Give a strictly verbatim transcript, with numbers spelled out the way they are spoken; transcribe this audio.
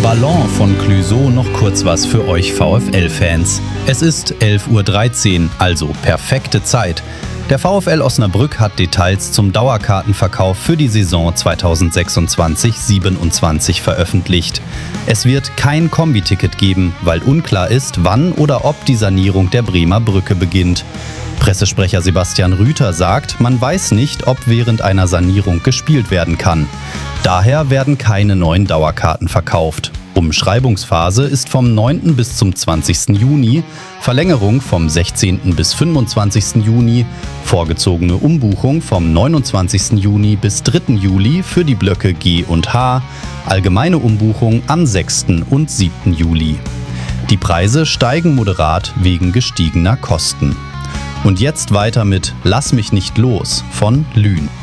Ballon von Clouseau noch kurz was für euch VfL-Fans. Es ist elf Uhr dreizehn, also perfekte Zeit. Der VfL Osnabrück hat Details zum Dauerkartenverkauf für die Saison zweitausendsechsundzwanzig siebenundzwanzig veröffentlicht. Es wird kein Kombi-Ticket geben, weil unklar ist, wann oder ob die Sanierung der Bremer Brücke beginnt. Pressesprecher Sebastian Rüther sagt, man weiß nicht, ob während einer Sanierung gespielt werden kann. Daher werden keine neuen Dauerkarten verkauft. Umschreibungsphase ist vom neunten bis zum zwanzigsten Juni, Verlängerung vom sechzehnten bis fünfundzwanzigsten Juni, vorgezogene Umbuchung vom neunundzwanzigsten Juni bis dritten Juli für die Blöcke G und H, allgemeine Umbuchung am sechsten und siebten Juli. Die Preise steigen moderat wegen gestiegener Kosten. Und jetzt weiter mit Lass mich nicht los von Lühn.